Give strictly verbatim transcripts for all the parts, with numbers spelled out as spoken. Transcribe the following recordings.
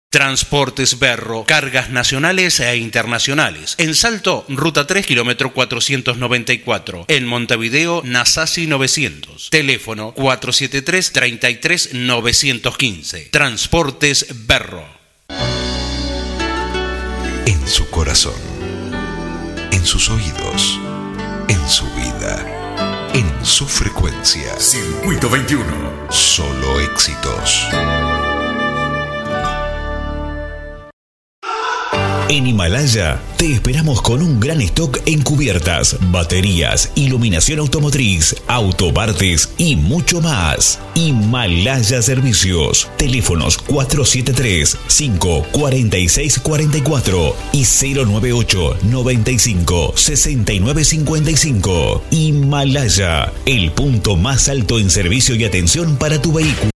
Transportes Berro, cargas nacionales e internacionales. En Salto, Ruta tres, kilómetro cuatrocientos noventa y cuatro. En Montevideo, Nasasi novecientos. Teléfono cuatro siete tres, treinta y tres, novecientos quince. Transportes Berro. En su corazón, en sus oídos, en su vida, en su frecuencia. Circuito veintiuno. Solo éxitos. En Himalaya te esperamos con un gran stock en cubiertas, baterías, iluminación automotriz, autopartes y mucho más. Himalaya Servicios. Teléfonos cuatro siete tres, cinco cuatro seis cuatro cuatro y cero nueve ocho, noventa y cinco, sesenta y nueve cincuenta y cinco. Himalaya, el punto más alto en servicio y atención para tu vehículo.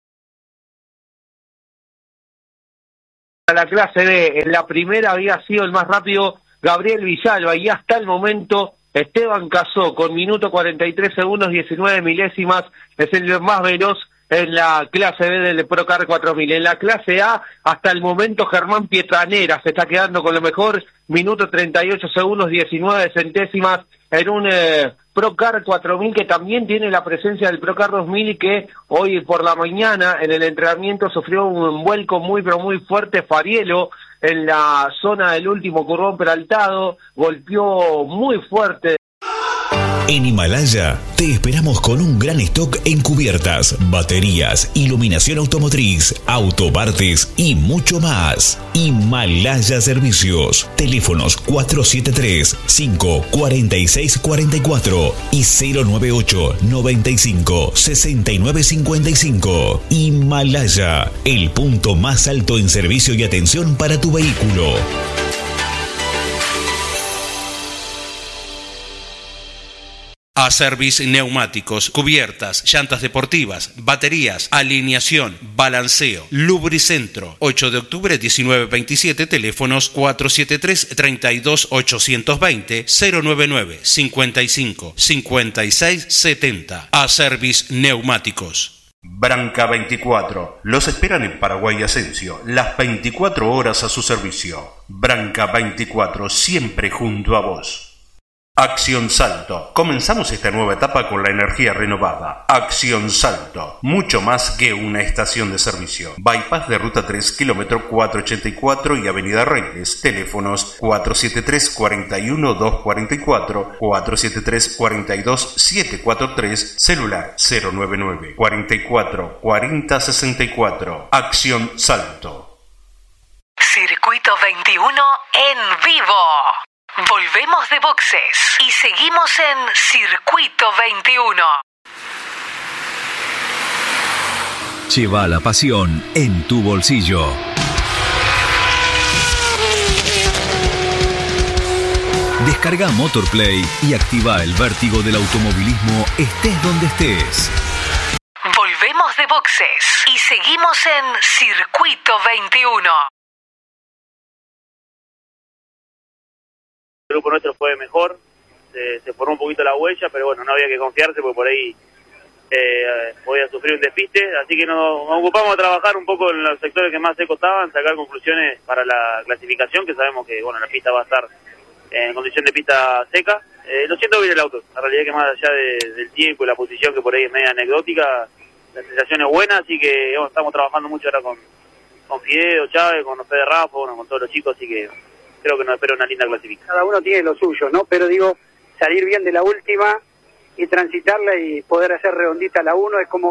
La clase B, en la primera había sido el más rápido Gabriel Villalba y hasta el momento Esteban Casó con minuto cuarenta y tres segundos diecinueve milésimas es el más veloz en la clase B del Procar cuatro mil. En la clase A hasta el momento Germán Pietranera se está quedando con lo mejor, minuto treinta y ocho segundos diecinueve centésimas en un eh, Procar cuatro mil que también tiene la presencia del Procar dos mil y que hoy por la mañana en el entrenamiento sufrió un vuelco muy pero muy fuerte. Farielo en la zona del último curvón peraltado golpeó muy fuerte. En Himalaya te esperamos con un gran stock en cubiertas, baterías, iluminación automotriz, autopartes y mucho más. Himalaya Servicios. Teléfonos cuatro siete tres, cinco cuatro seis cuatro cuatro y cero nueve ocho, noventa y cinco, sesenta y nueve cincuenta y cinco. Himalaya, el punto más alto en servicio y atención para tu vehículo. Acervis Neumáticos, cubiertas, llantas deportivas, baterías, alineación, balanceo, lubricentro. ocho de octubre diecinueve veintisiete, teléfonos cuatro siete tres, treinta y dos, ochocientos veinte, cero nueve nueve, cincuenta y cinco, cincuenta y seis setenta. Acervis Neumáticos. Branca veinticuatro. Los esperan en Paraguay Asensio, las veinticuatro horas a su servicio. Branca veinticuatro, siempre junto a vos. Acción Salto. Comenzamos esta nueva etapa con la energía renovada. Acción Salto. Mucho más que una estación de servicio. Bypass de Ruta tres, kilómetro cuatrocientos ochenta y cuatro y Avenida Reyes. Teléfonos cuatro siete tres, cuarenta y uno, doscientos cuarenta y cuatro, cuatro siete tres, cuarenta y dos, setecientos cuarenta y tres. Celular cero nueve nueve, cuarenta y cuatro, cuarenta, sesenta y cuatro. Acción Salto. Circuito veintiuno en vivo. Volvemos de boxes y seguimos en Circuito veintiuno. Lleva la pasión en tu bolsillo. Descarga Motorplay y activa el vértigo del automovilismo estés donde estés. Volvemos de boxes y seguimos en Circuito veintiuno. El grupo nuestro fue mejor, se, se formó un poquito la huella, pero bueno, no había que confiarse porque por ahí eh, podía sufrir un despiste, así que nos, nos ocupamos de trabajar un poco en los sectores que más se costaban, sacar conclusiones para la clasificación, que sabemos que bueno la pista va a estar en condición de pista seca. Eh, lo siento bien el auto, la realidad es que más allá de, del tiempo y la posición que por ahí es media anecdótica, la sensación es buena, así que bueno, estamos trabajando mucho ahora con, con Fideo, Chávez, con Fede Rafa, bueno, con todos los chicos, así que creo que nos espera una linda clasificación. Cada uno tiene lo suyo, ¿no? Pero digo, salir bien de la última y transitarla y poder hacer redondita la uno es como